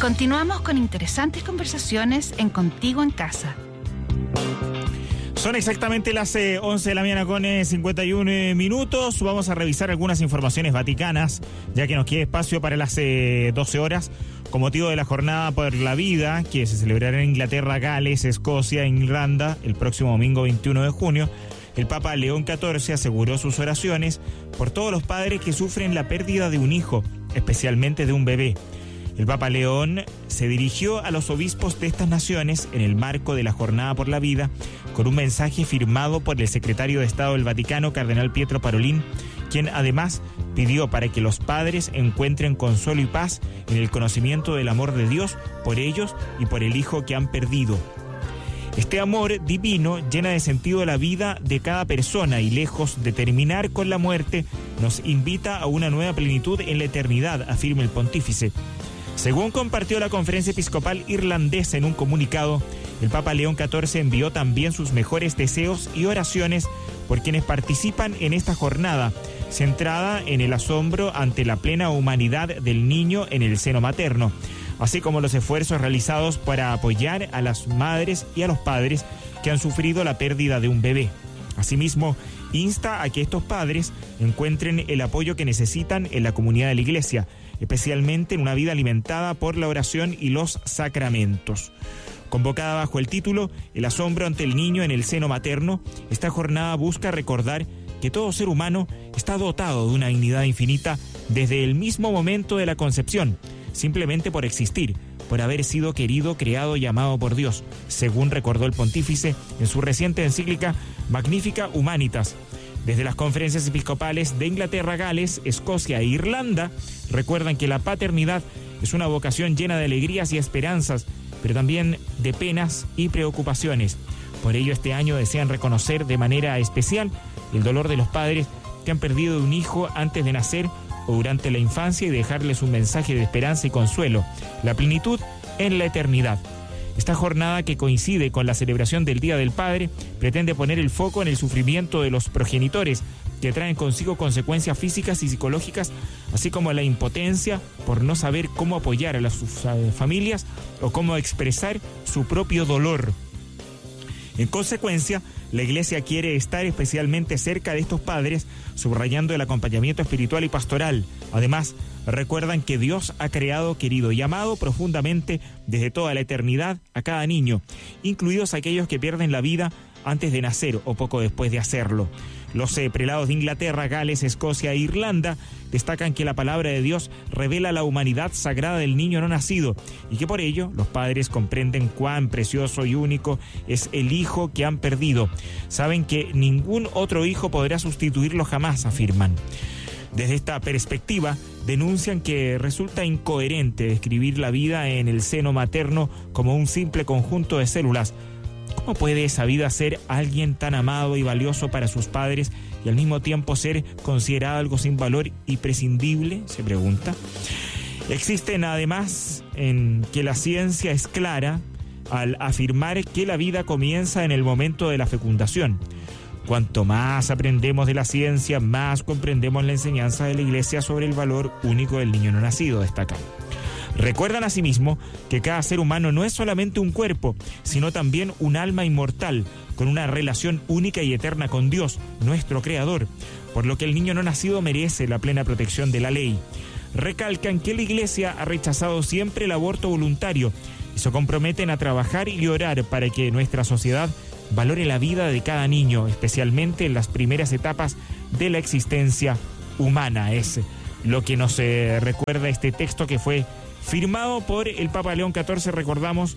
Continuamos con interesantes conversaciones en Contigo en Casa. Son exactamente las 11 de la mañana con 51 minutos. Vamos a revisar algunas informaciones vaticanas, ya que nos queda espacio para las 12 horas, con motivo de la Jornada por la Vida, que se celebrará en Inglaterra, Gales, Escocia e Irlanda el próximo domingo 21 de junio. El Papa León XIV aseguró sus oraciones por todos los padres que sufren la pérdida de un hijo, especialmente de un bebé. El Papa León se dirigió a los obispos de estas naciones en el marco de la Jornada por la Vida con un mensaje firmado por el secretario de Estado del Vaticano, Cardenal Pietro Parolin, quien además pidió para que los padres encuentren consuelo y paz en el conocimiento del amor de Dios por ellos y por el hijo que han perdido. Este amor divino llena de sentido la vida de cada persona y, lejos de terminar con la muerte, nos invita a una nueva plenitud en la eternidad, afirma el pontífice. Según compartió la Conferencia Episcopal Irlandesa en un comunicado, el Papa León XIV envió también sus mejores deseos y oraciones por quienes participan en esta jornada, centrada en el asombro ante la plena humanidad del niño en el seno materno, así como los esfuerzos realizados para apoyar a las madres y a los padres que han sufrido la pérdida de un bebé. Asimismo, insta a que estos padres encuentren el apoyo que necesitan en la comunidad de la Iglesia, especialmente en una vida alimentada por la oración y los sacramentos. Convocada bajo el título El asombro ante el niño en el seno materno, esta jornada busca recordar que todo ser humano está dotado de una dignidad infinita desde el mismo momento de la concepción, simplemente por existir, por haber sido querido, creado y amado por Dios, según recordó el pontífice en su reciente encíclica Magnificat Humanitas. Desde las conferencias episcopales de Inglaterra, Gales, Escocia e Irlanda, recuerdan que la paternidad es una vocación llena de alegrías y esperanzas, pero también de penas y preocupaciones. Por ello, este año desean reconocer de manera especial el dolor de los padres que han perdido un hijo antes de nacer o durante la infancia y dejarles un mensaje de esperanza y consuelo, la plenitud en la eternidad. Esta jornada, que coincide con la celebración del Día del Padre, pretende poner el foco en el sufrimiento de los progenitores, que traen consigo consecuencias físicas y psicológicas, así como la impotencia por no saber cómo apoyar a sus familias o cómo expresar su propio dolor. En consecuencia, la Iglesia quiere estar especialmente cerca de estos padres, subrayando el acompañamiento espiritual y pastoral. Además, recuerdan que Dios ha creado, querido y amado profundamente desde toda la eternidad a cada niño, incluidos aquellos que pierden la vida antes de nacer o poco después de hacerlo. Los prelados de Inglaterra, Gales, Escocia e Irlanda destacan que la palabra de Dios revela la humanidad sagrada del niño no nacido y que por ello los padres comprenden cuán precioso y único es el hijo que han perdido. Saben que ningún otro hijo podrá sustituirlo jamás, afirman. Desde esta perspectiva, denuncian que resulta incoherente describir la vida en el seno materno como un simple conjunto de células. ¿Cómo puede esa vida ser alguien tan amado y valioso para sus padres y al mismo tiempo ser considerada algo sin valor y prescindible? Se pregunta. Existen además en que la ciencia es clara al afirmar que la vida comienza en el momento de la fecundación. Cuanto más aprendemos de la ciencia, más comprendemos la enseñanza de la Iglesia sobre el valor único del niño no nacido, destacan. Recuerdan asimismo que cada ser humano no es solamente un cuerpo, sino también un alma inmortal, con una relación única y eterna con Dios, nuestro Creador, por lo que el niño no nacido merece la plena protección de la ley. Recalcan que la Iglesia ha rechazado siempre el aborto voluntario y se comprometen a trabajar y orar para que nuestra sociedad valore la vida de cada niño, especialmente en las primeras etapas de la existencia humana. Es lo que nos recuerda este texto que fue firmado por el Papa León XIV, recordamos,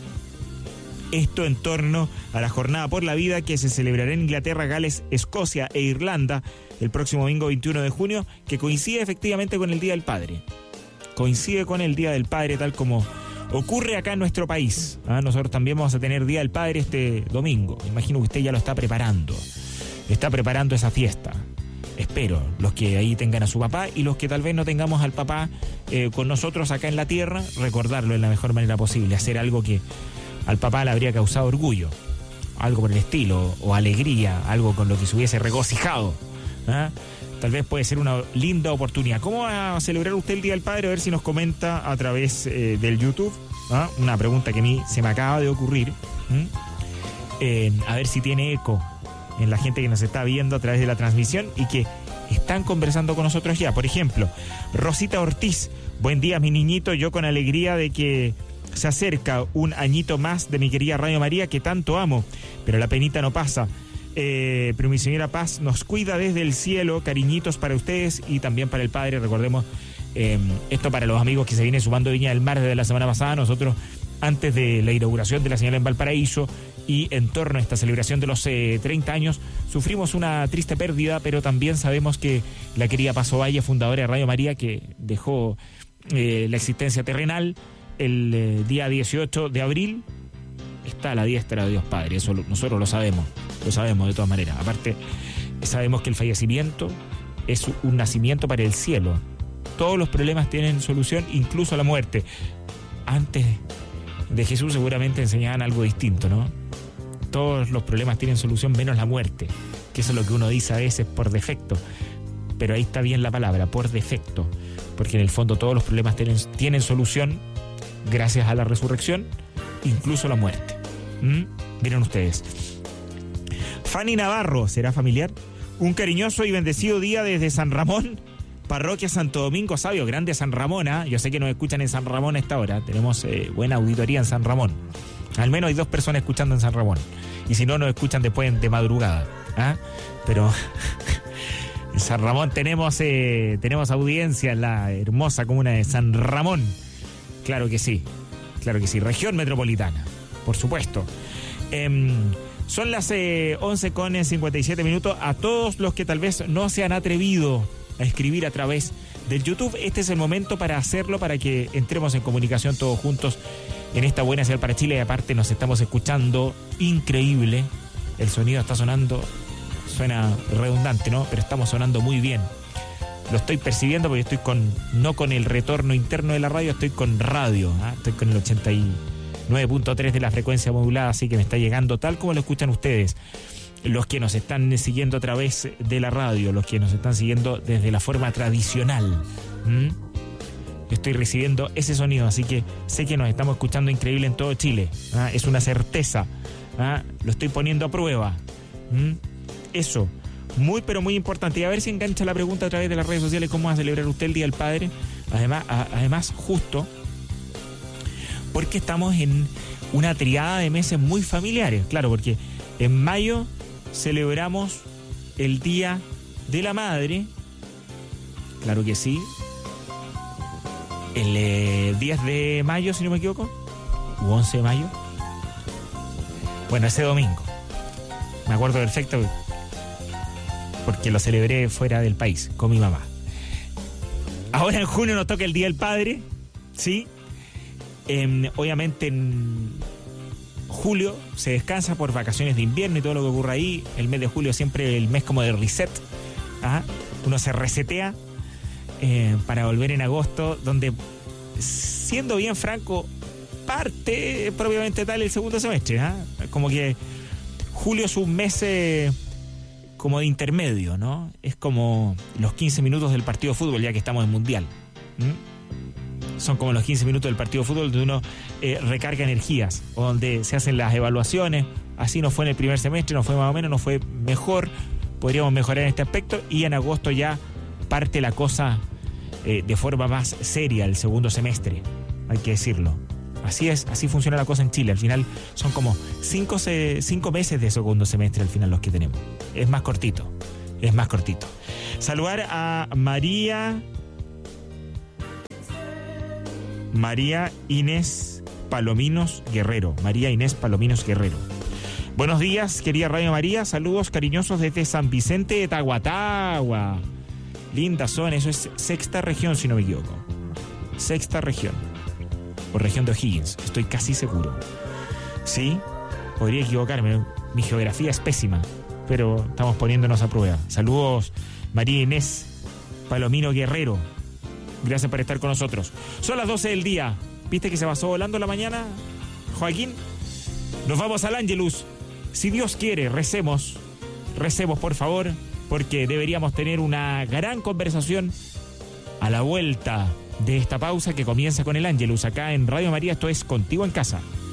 esto en torno a la Jornada por la Vida que se celebrará en Inglaterra, Gales, Escocia e Irlanda el próximo domingo 21 de junio, que coincide efectivamente con el Día del Padre. Coincide con el Día del Padre tal como ocurre acá en nuestro país. Nosotros también vamos a tener Día del Padre este domingo. Imagino que usted ya lo está preparando. Está preparando esa fiesta. Espero, los que ahí tengan a su papá y los que tal vez no tengamos al papá con nosotros acá en la tierra, recordarlo de la mejor manera posible, hacer algo que al papá le habría causado orgullo, algo por el estilo, o alegría, algo con lo que se hubiese regocijado. tal vez puede ser una linda oportunidad. ¿Cómo va a celebrar usted el Día del Padre? A ver si nos comenta a través del YouTube. ¿Ah? Una pregunta que a mí se me acaba de ocurrir. A ver si tiene eco en la gente que nos está viendo a través de la transmisión y que están conversando con nosotros ya. Por ejemplo, Rosita Ortiz: buen día, mi niñito, yo con alegría de que se acerca un añito más de mi querida Radio María que tanto amo, pero la penita no pasa. Pero mi señora Paz nos cuida desde el cielo. Cariñitos para ustedes y también para el Padre. Recordemos, esto para los amigos que se vienen sumando Viña del Mar desde la semana pasada. Nosotros, antes de la inauguración de la señal en Valparaíso y en torno a esta celebración de los 30 años, sufrimos una triste pérdida, pero también sabemos que la querida Paz Ovalle, fundadora de Radio María, que dejó la existencia terrenal el día 18 de abril, está a la diestra de Dios Padre. Eso nosotros lo sabemos de todas maneras. Aparte, sabemos que el fallecimiento es un nacimiento para el cielo. Todos los problemas tienen solución, incluso la muerte. Antes de Jesús seguramente enseñaban algo distinto, ¿no? Todos los problemas tienen solución menos la muerte, que eso es lo que uno dice a veces por defecto. Pero ahí está bien la palabra, por defecto, porque en el fondo todos los problemas tienen solución gracias a la resurrección, incluso la muerte. Miren ustedes. Fanny Navarro, ¿será familiar? Un cariñoso y bendecido día desde San Ramón, Parroquia Santo Domingo Sabio, grande San Ramón. Yo sé que nos escuchan en San Ramón a esta hora. Tenemos buena auditoría en San Ramón. Al menos hay 2 personas escuchando en San Ramón. Y si no, nos escuchan después de madrugada. Pero en San Ramón tenemos audiencia en la hermosa comuna de San Ramón. Claro que sí. Región metropolitana, por supuesto. Son las 11:57. A todos los que tal vez no se han atrevido a escribir a través del YouTube, este es el momento para hacerlo, para que entremos en comunicación todos juntos en esta buena señal para Chile. Y aparte nos estamos escuchando increíble. El sonido está sonando, suena redundante, ¿no? Pero estamos sonando muy bien. Lo estoy percibiendo porque estoy no con el retorno interno de la radio, estoy con radio. Estoy con el 89.3 de la frecuencia modulada, así que me está llegando tal como lo escuchan ustedes. Los que nos están siguiendo a través de la radio, los que nos están siguiendo desde la forma tradicional. Estoy recibiendo ese sonido, así que sé que nos estamos escuchando increíble en todo Chile. Es una certeza. Lo estoy poniendo a prueba. Eso, muy pero muy importante. Y a ver si engancha la pregunta a través de las redes sociales: ¿cómo va a celebrar usted el Día del Padre? Además, justo porque estamos en una triada de meses muy familiares. Claro, porque en mayo celebramos el Día de la Madre. Claro que sí. El 10 de mayo, si no me equivoco, o 11 de mayo. Bueno, ese domingo. Me acuerdo perfecto porque lo celebré fuera del país con mi mamá. Ahora en junio nos toca el Día del Padre, ¿sí? Obviamente en julio se descansa por vacaciones de invierno y todo lo que ocurre ahí. El mes de julio siempre el mes como de reset. Uno se resetea para volver en agosto, donde, siendo bien franco, parte propiamente tal el segundo semestre. Como que julio es un mes como de intermedio, ¿no? Es como los 15 minutos del partido de fútbol, ya que estamos en mundial. Son como los 15 minutos del partido de fútbol donde uno recarga energías, o donde se hacen las evaluaciones. Así nos fue en el primer semestre, nos fue más o menos, nos fue mejor, podríamos mejorar en este aspecto, y en agosto ya parte la cosa de forma más seria, el segundo semestre, hay que decirlo. Así es, así funciona la cosa en Chile. Al final son como 5 meses de segundo semestre al final los que tenemos. Es más cortito. Saludar a María Inés Palominos Guerrero. Buenos días, querida Radio María. Saludos cariñosos desde San Vicente de Tahuatahua. Linda zona, eso es 6ª región, si no me equivoco. 6ª región. O región de O'Higgins, estoy casi seguro. Sí, podría equivocarme. Mi geografía es pésima, pero estamos poniéndonos a prueba. Saludos, María Inés Palomino Guerrero. Gracias por estar con nosotros. Son las 12 del día. ¿Viste que se pasó volando la mañana, Joaquín? Nos vamos al Ángelus. Si Dios quiere, recemos por favor, porque deberíamos tener una gran conversación a la vuelta de esta pausa que comienza con el Ángelus acá en Radio María. Esto es Contigo en Casa.